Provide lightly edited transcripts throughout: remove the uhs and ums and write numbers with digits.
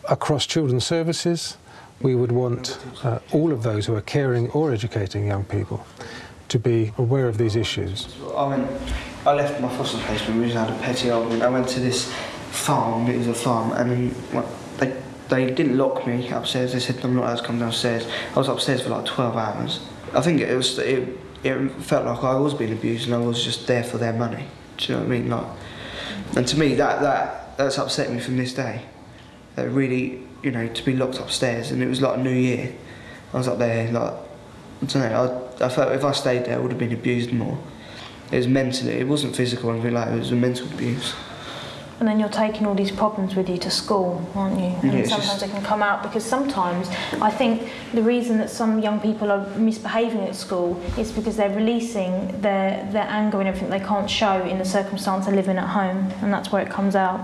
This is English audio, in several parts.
Across children's services, we would want all of those who are caring or educating young people to be aware of these issues. I left my foster place when we had a petty argument. I went to this farm, it was a farm, and they didn't lock me upstairs. They said I'm not allowed to come downstairs. I was upstairs for like 12 hours. I think it felt like I was being abused and I was just there for their money. Do you know what I mean? And to me, that's upset me from this day. That really, you know, to be locked upstairs, and it was like New Year. I was up there, like, I don't know, I felt if I stayed there I would have been abused more. It was mentally, it wasn't physical or anything like that, it was a mental abuse. And then you're taking all these problems with you to school, aren't you? And yeah, sometimes they can come out, because sometimes I think the reason that some young people are misbehaving at school is because they're releasing their anger and everything they can't show in the circumstance of living at home, and that's where it comes out.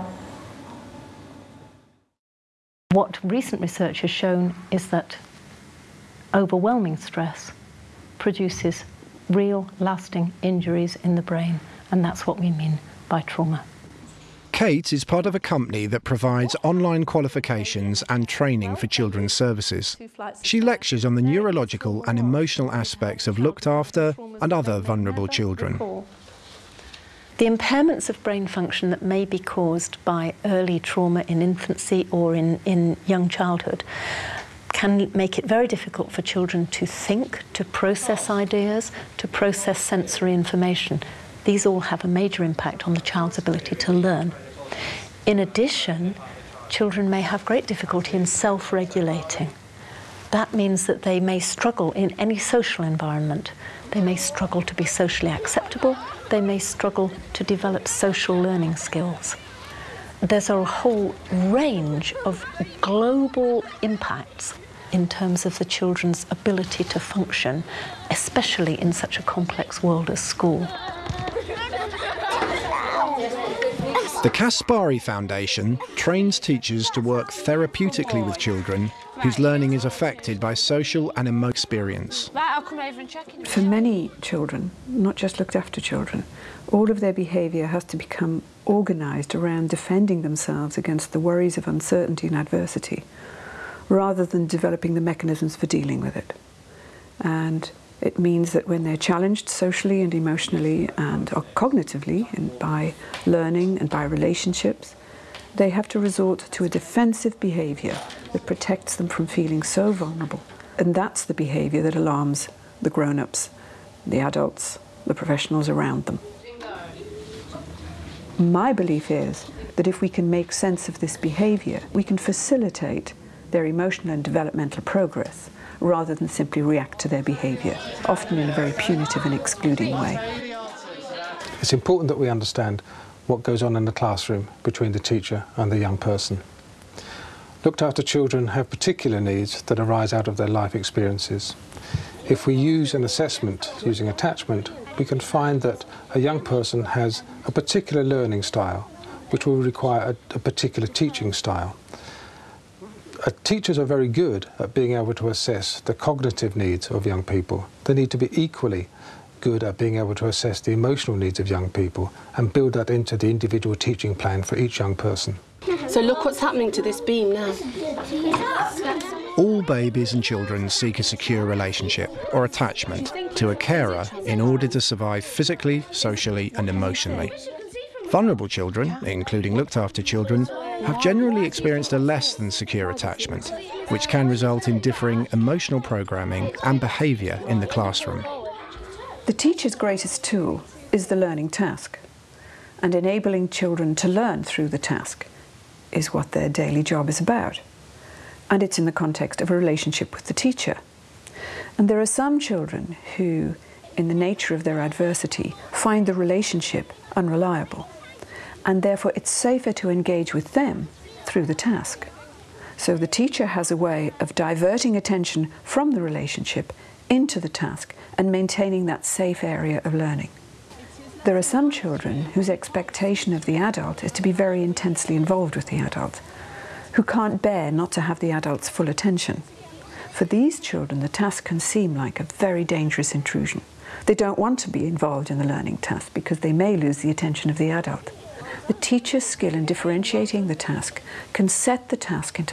What recent research has shown is that overwhelming stress produces real, lasting injuries in the brain, and that's what we mean by trauma. Kate is part of a company that provides online qualifications and training for children's services. She lectures on the neurological and emotional aspects of looked after and other vulnerable children. The impairments of brain function that may be caused by early trauma in infancy or in young childhood can make it very difficult for children to think, to process ideas, to process sensory information. These all have a major impact on the child's ability to learn. In addition, children may have great difficulty in self-regulating. That means that they may struggle in any social environment. They may struggle to be socially acceptable. They may struggle to develop social learning skills. There's a whole range of global impacts in terms of the children's ability to function, especially in such a complex world as school. The Caspari Foundation trains teachers to work therapeutically with children whose learning is affected by social and emotional experience. For many children, not just looked after children, all of their behaviour has to become organised around defending themselves against the worries of uncertainty and adversity, rather than developing the mechanisms for dealing with it. And it means that when they're challenged socially and emotionally and cognitively and by learning and by relationships, they have to resort to a defensive behaviour that protects them from feeling so vulnerable. And that's the behaviour that alarms the grown-ups, the adults, the professionals around them. My belief is that if we can make sense of this behaviour, we can facilitate their emotional and developmental progress rather than simply react to their behaviour, often in a very punitive and excluding way. It's important that we understand what goes on in the classroom between the teacher and the young person. Looked after children have particular needs that arise out of their life experiences. If we use an assessment using attachment, we can find that a young person has a particular learning style, which will require a particular teaching style. Teachers are very good at being able to assess the cognitive needs of young people. They need to be equally good at being able to assess the emotional needs of young people and build that into the individual teaching plan for each young person. So look what's happening to this beam now. All babies and children seek a secure relationship or attachment to a carer in order to survive physically, socially and emotionally. Vulnerable children, including looked after children, have generally experienced a less than secure attachment, which can result in differing emotional programming and behaviour in the classroom. The teacher's greatest tool is the learning task, and enabling children to learn through the task is what their daily job is about. And it's in the context of a relationship with the teacher. And there are some children who, in the nature of their adversity, find the relationship unreliable. And therefore it's safer to engage with them through the task. So the teacher has a way of diverting attention from the relationship into the task and maintaining that safe area of learning. There are some children whose expectation of the adult is to be very intensely involved with the adult, who can't bear not to have the adult's full attention. For these children, the task can seem like a very dangerous intrusion. They don't want to be involved in the learning task because they may lose the attention of the adult. The teacher's skill in differentiating the task can set the task into